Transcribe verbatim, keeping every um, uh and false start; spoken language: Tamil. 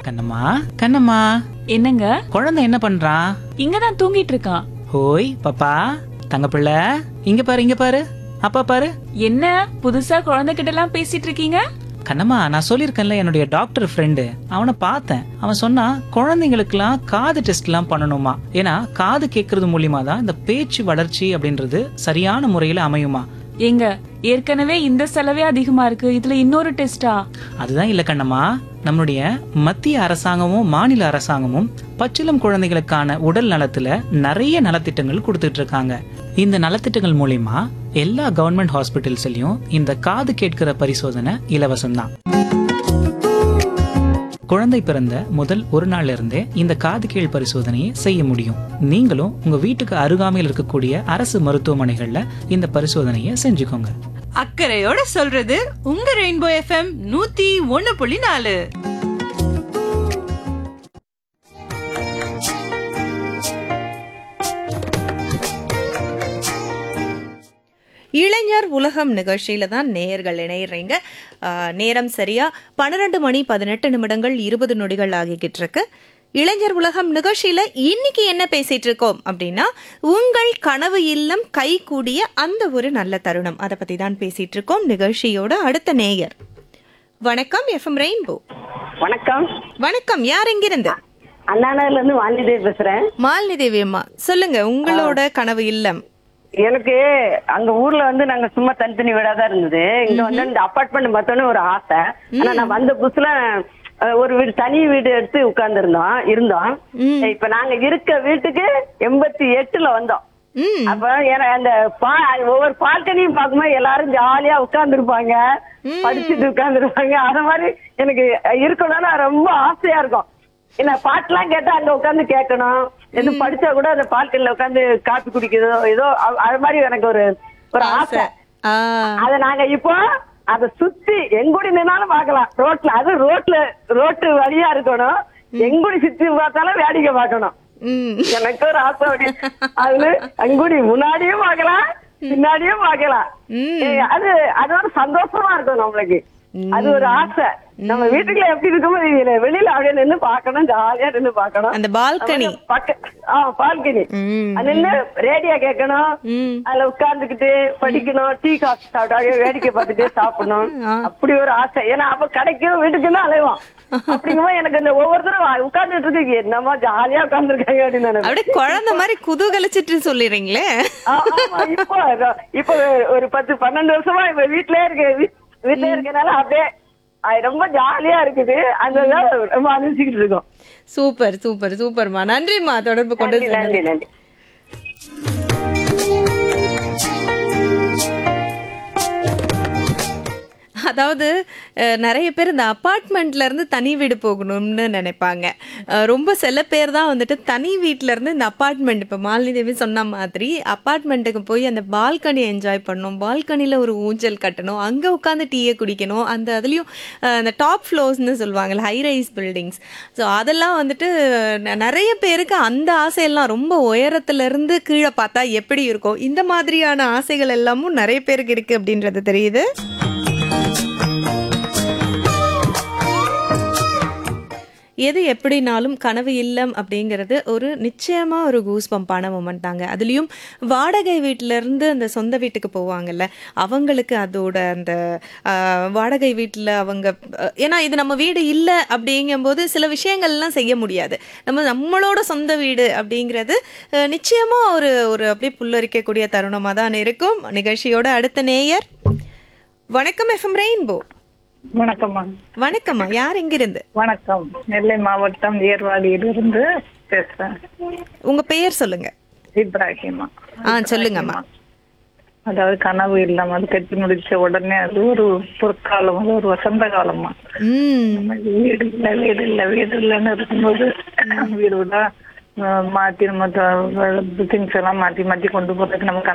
கண்ணம்மா கண்ணம்மா, என்னங்க? குழந்தை என்ன பண்றான்? இங்கதான் தூங்கிட்டு இருக்கான். ஹோய் பாப்பா, தங்கப்பிள்ளை, இங்க பாரு இங்க பாரு, அப்பா பாரு. என்ன புதுசா குழந்தைகிட்ட எல்லாம் பேசிட்டு இருக்கீங்க? கண்ணம்மா, நான் சொல்லியிருக்கேன்ல, என்னுடைய டாக்டர் ஃப்ரெண்டு, அவனை பார்த்தேன். அவன் சொன்னா குழந்தைங்களுக்குலாம் காது டெஸ்ட் எல்லாம் பண்ணணுமா. ஏன்னா காது கேட்கறது மூலியமா தான் இந்த பேச்சு வளர்ச்சி அப்படின்றது சரியான முறையில அமையுமா. ஏங்க, ஏற்கனவே இந்த செலவே அதிகமா இருக்கு, இதுல இன்னொரு டெஸ்டா? அதுதான் இல்ல கண்ணம்மா, நம்மளுடைய மத்திய அரசாங்கமும் மாநில அரசாங்கமும் பச்சிளம் குழந்தைகளுக்கான உடல் நலத்துல நிறைய நலத்திட்டங்கள் கொடுத்துட்டு இருக்காங்க. இந்த நலத்திட்டங்கள் மூலியமா எல்லா கவர்மெண்ட் ஹாஸ்பிட்டல்ஸ்லயும் இந்த காது கேட்கிற பரிசோதனை இலவசம்தான். குழந்தை பிறந்த முதல் ஒரு நாள்ல இருந்தே இந்த காது கேள் பரிசோதனையை செய்ய முடியும். நீங்களும் உங்க வீட்டுக்கு அருகாமையில் இருக்கக்கூடிய அரசு மருத்துவமனைகள்ல இந்த பரிசோதனையை செஞ்சுக்கோங்க. அக்கறையோட சொல்றது உங்க ரெயின்போ எஃப்எம் நூத்தி ஒன்னு புள்ளி நாலு. இளைஞர் உலகம் நிகழ்ச்சியில தான் நேயர்கள் இணையறீங்க. நேரம் சரியா பன்னிரண்டு மணி பதினெட்டு நிமிடங்கள் இருபது நொடிகள் ஆகிக்கிட்டு இருக்கு. இளைஞர் உலகம் நிகழ்ச்சியில இன்னைக்கு என்ன பேசிட்டு இருக்கோம் அப்படின்னா, உங்கள் கனவு இல்லம் கை கூடிய அந்த ஒரு நல்ல தருணம், அதை பத்தி தான் பேசிட்டு இருக்கோம். நிகழ்ச்சியோட அடுத்த நேயர். வணக்கம், எஃப்எம் ரெயின்போ. வணக்கம். வணக்கம், யார் எங்கிருந்து? அண்ணாநகர்ல இருந்து மாலிதேவி பேசுறேன். மாலினி தேவி அம்மா, சொல்லுங்க உங்களோட கனவு இல்லம். எனக்கு அங்க ஊர்ல வந்து நாங்க சும்மா தனித்தனி வீடாதான் இருந்தது. இங்க வந்து இந்த அபார்ட்மெண்ட் பார்த்தோன்னு ஒரு ஆசை. ஆனா நான் வந்த புதுசுல ஒரு வீடு, தனி வீடு எடுத்து உட்கார்ந்து இருந்தோம் இருந்தோம் இப்ப நாங்க இருக்க வீட்டுக்கு எண்பத்தி எட்டுல வந்தோம். அப்ப அந்த ஒவ்வொரு பால்கனியும் பார்க்கும்போது எல்லாரும் ஜாலியா உட்கார்ந்து இருப்பாங்க, படிச்சுட்டு உட்கார்ந்து இருப்பாங்க. அத மாதிரி எனக்கு இருக்கணும்னு ரொம்ப ஆசையா இருக்கும். என்ன பாட்டுலாம் கேட்டா அங்க உட்காந்து கேட்கணும், எதுவும் படிச்சா கூட அந்த பால்கனில உட்காந்து காப்பி குடிக்கிறதோ ஏதோ அது மாதிரி எனக்கு ஒரு ஒரு ஆசை. அத நாங்க இப்போ அத சுத்தி எங்குடி நின்னாலும் பாக்கலாம். ரோட்ல, அது ரோட்ல ரோட்டு வழியா இருக்கணும், எங்குடி சுத்தி பார்த்தாலும் வேடிக்கை பார்க்கணும். எனக்கு ஒரு ஆசை. அதுல அங்குடி முன்னாடியும் பார்க்கலாம், பின்னாடியும் பார்க்கலாம். அது அது ஒரு சந்தோஷமா இருக்கும் நம்மளுக்கு. அது ஒரு ஆசை. நம்ம வீட்டுக்குள்ள எப்படி இருக்குமோ வெளியில அப்படியே நின்று பாக்கணும், ஜாலியா நின்று பாக்கணும். அந்த பால்கனி பால்கனி நின்று ரேடியோ கேட்கணும், அதுல உட்கார்ந்துகிட்டு படிக்கணும், டீ காஃபி சாப்பிட்டு வேடிக்கை பார்த்துட்டு சாப்பிடணும். அப்படி ஒரு ஆசை. ஏன்னா அப்ப கடைக்கும் வீட்டுக்குன்னு அலைவோம். அப்படிங்கும்போது எனக்கு இந்த ஒவ்வொருத்தரும் உட்கார்ந்துட்டு இருக்கு, என்னமா ஜாலியா உட்கார்ந்துருக்காங்க அப்படின்னு அப்படியே குழந்தை மாதிரி குதூகலிச்சிட்டு சொல்லிடுறீங்களே. இப்போ இப்போ ஒரு பத்து பன்னெண்டு வருஷமா இப்ப வீட்லயே இருக்கு வீட்டுல இருக்கனால அப்படியே ரொம்ப ஜாலியா இருக்குது. அந்த ரொம்ப அனுப்பிச்சுக்கிட்டு இருக்கோம். சூப்பர் சூப்பர் சூப்பர்மா, நன்றிம்மா, தொடர்பு கொண்டு. நன்றி நன்றி. அதாவது நிறைய பேர் இந்த அப்பார்ட்மெண்ட்ல இருந்து தனி வீடு போகணும்னு நினைப்பாங்க. ரொம்ப சில பேர் தான் வந்துட்டு தனி வீட்டுல இருந்து இந்த அப்பார்ட்மெண்ட், இப்போ மாலினி தேவி சொன்ன மாதிரி அப்பார்ட்மெண்ட்டுக்கு போய் அந்த பால்கனியை என்ஜாய் பண்ணணும், பால்கனியில் ஒரு ஊஞ்சல் கட்டணும், அங்கே உட்காந்து டீயை குடிக்கணும். அந்த அதுலேயும் அந்த டாப் ஃப்ளோர்ஸ்ன்னு சொல்லுவாங்கல்ல, ஹை ரைஸ் பில்டிங்ஸ். ஸோ அதெல்லாம் வந்துட்டு நிறைய பேருக்கு அந்த ஆசையெல்லாம் ரொம்ப உயரத்துலேருந்து கீழே பார்த்தா எப்படி இருக்கும், இந்த மாதிரியான ஆசைகள் எல்லாமும் நிறைய பேருக்கு இருக்குது அப்படின்றது தெரியுது. எது எப்படினாலும் கனவு இல்லம் அப்படிங்கிறது ஒரு நிச்சயமாக ஒரு கூஸ் பம்பான மூமெண்ட் தாங்க. அதுலேயும் வாடகை வீட்டிலேருந்து அந்த சொந்த வீட்டுக்கு போவாங்கல்ல, அவங்களுக்கு அதோட அந்த வாடகை வீட்டில் அவங்க, ஏன்னா இது நம்ம வீடு இல்லை அப்படிங்கும்போது சில விஷயங்கள்லாம் செய்ய முடியாது. நம்ம நம்மளோட சொந்த வீடு அப்படிங்கிறது நிச்சயமாக ஒரு ஒரு அப்படியே புல்லரிக்கக்கூடிய தருணமாக தான் இருக்கும். நிகழ்ச்சியோட அடுத்த நேயர். வணக்கம், எஃப்எம் ரெயின்போ. வணக்கம்மா. வணக்கம்மா, யார் எங்கிருந்து? வணக்கம், நெல்லை மாவட்டம் ஏர்வாடியிலிருந்து பேசுறேன். உங்க பெயர் சொல்லுங்க. இப்ராஹிமா. ஆ சொல்லுங்கம்மா. அதாவது கனவு இல்லாம அது கட்டி முடிச்ச உடனே அது ஒரு பொற்காலம், அது ஒரு வசந்த காலமா. வீடு இல்ல வீடு இல்ல வீடு இல்லன்னு இருக்கும்போது வீடு விட மாத்தி நம்ம திங்ஸ் எல்லாம் மாத்தி மாத்தி கொண்டு போறதுக்கு நமக்கு